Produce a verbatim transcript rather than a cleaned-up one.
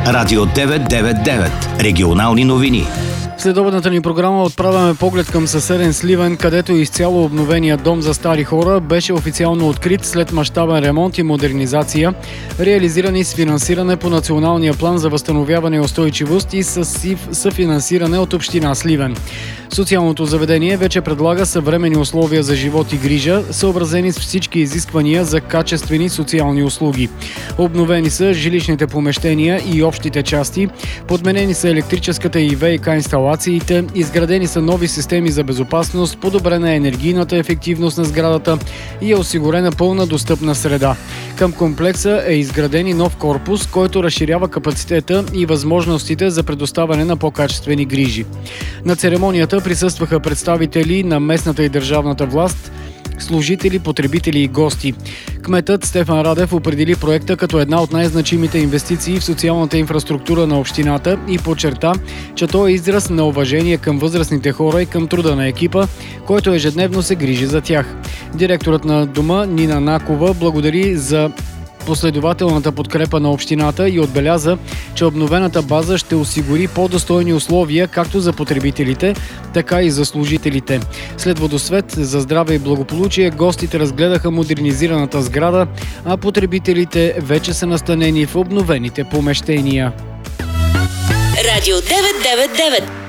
Радио деветстотин деветдесет и девет. Регионални новини. В следобедната ни програма отправяме поглед към съседен Сливен, където изцяло обновения дом за стари хора беше официално открит след мащабен ремонт и модернизация, реализирани с финансиране по Националния план за възстановяване и устойчивост и с съфинансиране от община Сливен. Социалното заведение вече предлага съвременни условия за живот и грижа, съобразени с всички изисквания за качествени социални услуги. Обновени са жилищните помещения и общите части, подменени са електрическата и ВиК инсталациите, изградени са нови системи за безопасност, подобрена е енергийната ефективност на сградата и е осигурена пълна достъпна среда. Към комплекса е изграден и нов корпус, който разширява капацитета и възможностите за предоставяне на по-качествени грижи. На церемонията присъстваха представители на местната и държавната власт, служители, потребители и гости. Кметът Стефан Радев определи проекта като една от най-значимите инвестиции в социалната инфраструктура на общината и подчерта, че той е израз на уважение към възрастните хора и към труда на екипа, който ежедневно се грижи за тях. Директорът на дома Нина Накова благодари за последователната подкрепа на общината и отбеляза, че обновената база ще осигури по-достойни условия както за потребителите, така и за служителите. След водосвет за здраве и благополучие, гостите разгледаха модернизираната сграда, а потребителите вече са настанени в обновените помещения. Радио деветстотин деветдесет и девет.